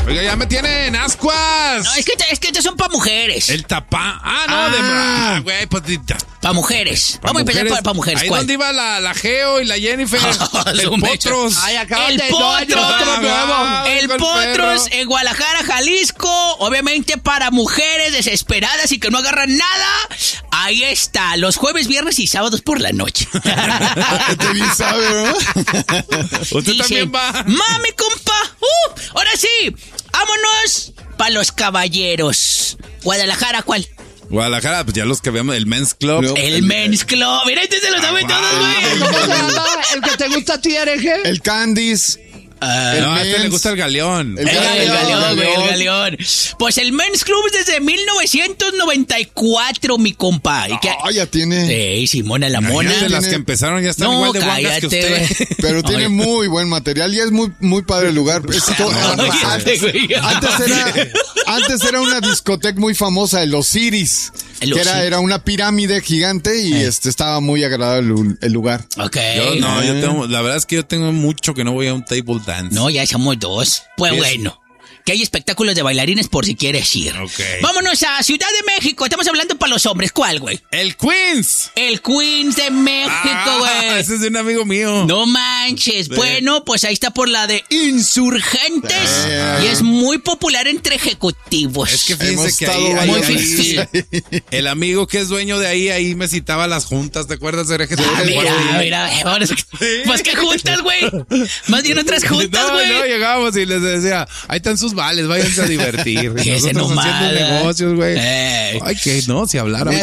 Oiga, ya me tienen ascuas. No, es que estos son para mujeres. El tapá. Güey, pues para mujeres. Vamos a empezar para mujeres. Ahí ¿cuál? donde iba la Geo y la Jennifer. El Potros. El Potros en Guadalajara, Jalisco. Obviamente para mujeres desesperadas y que no agarran nada. Ahí está, los jueves, viernes y sábados por la noche. Te bien sabe, ¿no? Usted Dice, también va. Mami, compa. Ahora sí, vámonos para los caballeros. Guadalajara, ¿cuál? Guadalajara, pues ya los que veamos, el Men's Club. El Men's Club. Mira, este se lo sabe todos, güey. ¿Cómo se llama? ¿El que te gusta a ti, Areje? El Candice. No, a este le gusta el Galeón. El Galeón. Pues el Men's Club es desde 1994, mi compa. Ya tiene. Simona la Mona. De las que empezaron ya están igual de guangas que usted. Pero tiene muy buen material y es muy padre el lugar. Antes era una discoteca muy famosa de los Ciris. Que era una pirámide gigante y estaba muy agradable el lugar. Ok. La verdad es que yo tengo mucho que no voy a un table dance. No, ya somos dos. Pues bueno. Que hay espectáculos de bailarines por si quieres ir. Okay. Vámonos a Ciudad de México. Estamos hablando para los hombres. ¿Cuál, güey? El Queens. El Queens de México, güey. Ese es de un amigo mío. No manches. Bueno, pues ahí está por la de Insurgentes. Y es muy popular entre ejecutivos. Es que fíjense que ahí el amigo que es dueño de ahí me citaba las juntas. ¿Te acuerdas de mira. Pues qué juntas, güey. Más bien otras juntas, güey. No, llegábamos y les decía, ahí están sus vales, váyanse a divertir. Ese Nosotros haciendo negocios, güey. Ay, que no, si hablaran.